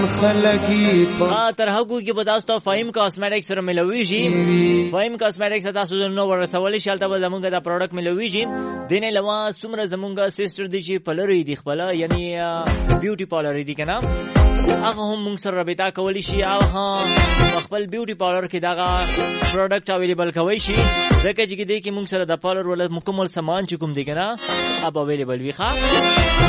تر هغه کې به تاسو ته فایم کاسمیټکس سره ملويږي. فایم کاسمیټکس تاسو نو ورسول شي تل به زمونږ دا پروډکټ ملويږي. دینه لوا څومره زمونږ سیسټر دي چې پلری دي خپل یعنی بیوټي پارلر دي کنه هغه هم موږ سره رابطه کولی شي او خپل بیوټي پارلر کې دا پروډکټ اویلیبل کوي شي ځکه چې دې کې موږ سره د پارلر ول مکمل سامان چې کوم دي کنه اب اویلیبل وي ښه